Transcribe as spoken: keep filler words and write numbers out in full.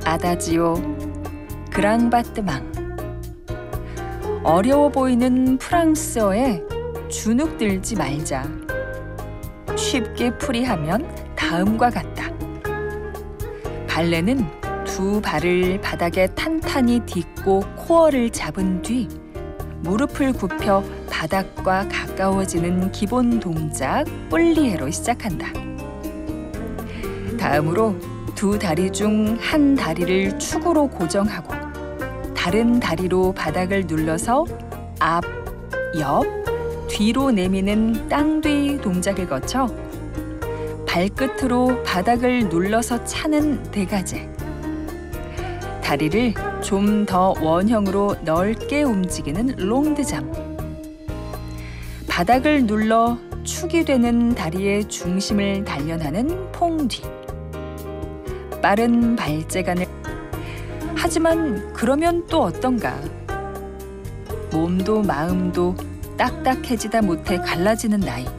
아다지오, 그랑바뜨망. 어려워 보이는 프랑스어에 주눅 들지 말자. 쉽게 풀이하면 다음과 같다. 발레는 두 발을 바닥에 탄탄히 딛고 코어를 잡은 뒤 무릎을 굽혀 바닥과 가까워지는 기본 동작 폴리에로 시작한다. 다음으로 두 다리 중 한 다리를 축으로 고정하고 다른 다리로 바닥을 눌러서 앞, 옆, 뒤로 내미는 땅뒤 동작을 거쳐 발끝으로 바닥을 눌러서 차는 대가제. 다리를 좀 더 원형으로 넓게 움직이는 롱드잠. 바닥을 눌러 축이 되는 다리의 중심을 단련하는 퐁뒤. 빠른 발재간을. 하지만 그러면 또 어떤가? 몸도 마음도 딱딱해지다 못해 갈라지는 나이.